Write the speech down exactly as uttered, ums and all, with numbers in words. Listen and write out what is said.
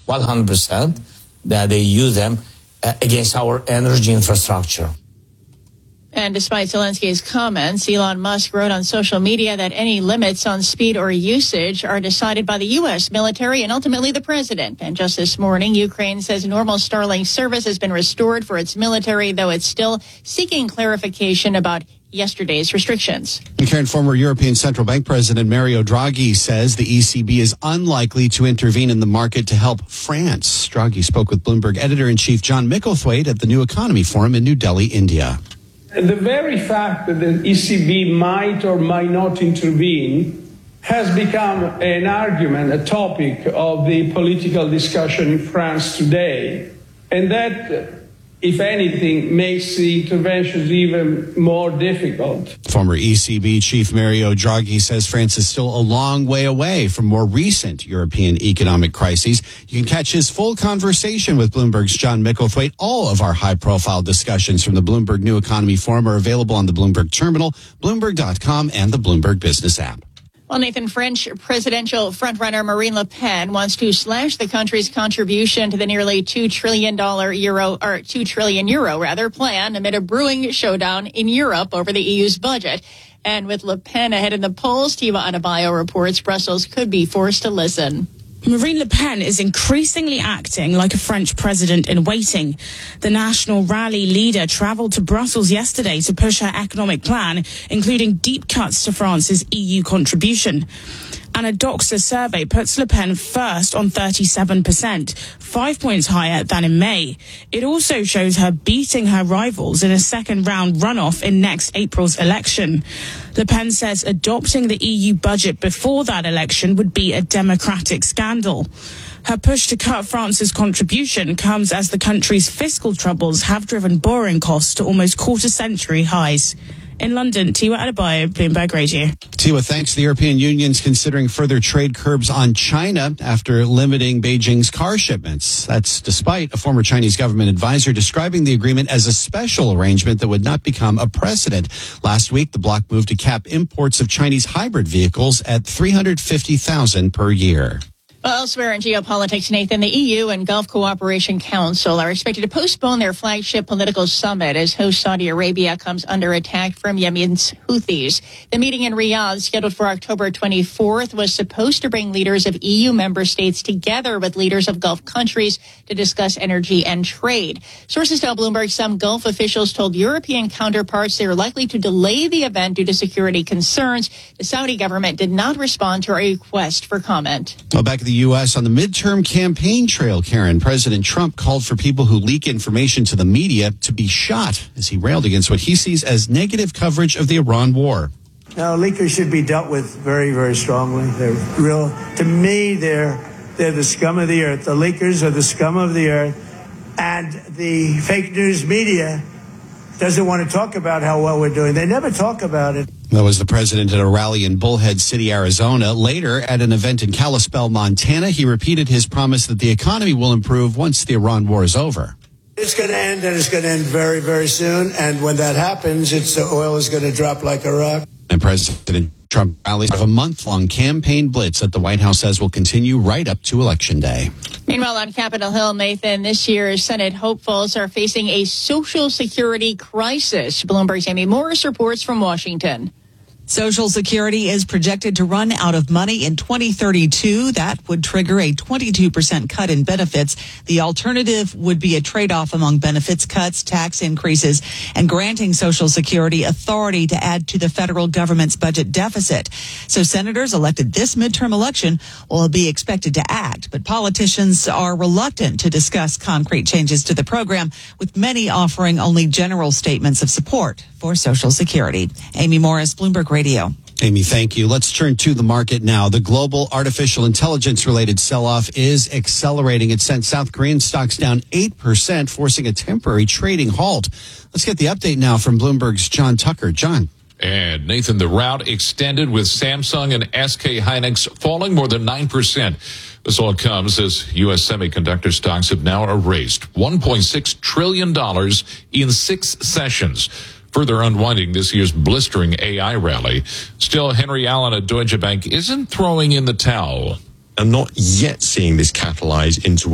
one hundred percent that they use them uh, against our energy infrastructure. And despite Zelensky's comments, Elon Musk wrote on social media that any limits on speed or usage are decided by the U S military and ultimately the president. And just this morning, Ukraine says normal Starlink service has been restored for its military, though it's still seeking clarification about yesterday's restrictions. And Karen, former European Central Bank President Mario Draghi says the E C B is unlikely to intervene in the market to help France. Draghi spoke with Bloomberg editor-in-chief John Micklethwaite at the New Economy Forum in New Delhi, India. The very fact that the E C B might or might not intervene has become an argument, a topic of the political discussion in France today. And that, if anything, makes the interventions even more difficult. Former E C B Chief Mario Draghi says France is still a long way away from more recent European economic crises. You can catch his full conversation with Bloomberg's John Micklethwaite. All of our high-profile discussions from the Bloomberg New Economy Forum are available on the Bloomberg Terminal, Bloomberg dot com, and the Bloomberg Business app. Well, Nathan, French presidential frontrunner Marine Le Pen wants to slash the country's contribution to the nearly two trillion dollars euro, or two trillion euro rather, plan amid a brewing showdown in Europe over the E U's budget. And with Le Pen ahead in the polls, Tiva Adebayo reports Brussels could be forced to listen. Marine Le Pen is increasingly acting like a French president in waiting. The National Rally leader travelled to Brussels yesterday to push her economic plan, including deep cuts to France's E U contribution. And a Doxa survey puts Le Pen first on thirty-seven percent, five points higher than in May. It also shows her beating her rivals in a second-round runoff in next April's election. Le Pen says adopting the E U budget before that election would be a democratic scandal. Her push to cut France's contribution comes as the country's fiscal troubles have driven borrowing costs to almost quarter-century highs. In London, Tiwa Adebayo, Bloomberg Radio. Tiwa, thanks. The European Union's considering further trade curbs on China after limiting Beijing's car shipments. That's despite a former Chinese government advisor describing the agreement as a special arrangement that would not become a precedent. Last week, the bloc moved to cap imports of Chinese hybrid vehicles at three hundred fifty thousand per year. Well, elsewhere in geopolitics, Nathan, the E U and Gulf Cooperation Council are expected to postpone their flagship political summit as host Saudi Arabia comes under attack from Yemen's Houthis. The meeting in Riyadh, scheduled for October twenty-fourth, was supposed to bring leaders of E U member states together with leaders of Gulf countries to discuss energy and trade. Sources tell Bloomberg some Gulf officials told European counterparts they are likely to delay the event due to security concerns. The Saudi government did not respond to a request for comment. Well, back at the U S on the midterm campaign trail, Karen, President Trump called for people who leak information to the media to be shot as he railed against what he sees as negative coverage of the Iran war. Now, leakers should be dealt with very, very strongly. They're real, to me, they're, they're the scum of the earth. The leakers are the scum of the earth. And the fake news media doesn't want to talk about how well we're doing. They never talk about it. That was the president at a rally in Bullhead City, Arizona. Later, at an event in Kalispell, Montana, he repeated his promise that the economy will improve once the Iran war is over. It's going to end, and it's going to end very, very soon. And when that happens, it's the oil is going to drop like a rock. And President Trump rallies have a month-long campaign blitz that the White House says will continue right up to Election Day. Meanwhile, on Capitol Hill, Nathan, this year's Senate hopefuls are facing a Social Security crisis. Bloomberg's Amy Morris reports from Washington. Social Security is projected to run out of money in twenty thirty-two. That would trigger a twenty-two percent cut in benefits. The alternative would be a trade-off among benefits cuts, tax increases, and granting Social Security authority to add to the federal government's budget deficit. So senators elected this midterm election will be expected to act, but politicians are reluctant to discuss concrete changes to the program, with many offering only general statements of support for Social Security. Amy Morris, Bloomberg Radio. Amy, thank you. Let's turn to the market now. The global artificial intelligence-related sell-off is accelerating. It sent South Korean stocks down eight percent, forcing a temporary trading halt. Let's get the update now from Bloomberg's John Tucker. John. And Nathan, the rout extended with Samsung and S K Hynix falling more than nine percent. This all comes as U S semiconductor stocks have now erased one point six trillion dollars in six sessions, further unwinding this year's blistering A I rally. Still, Henry Allen at Deutsche Bank isn't throwing in the towel. I'm not yet seeing this catalyze into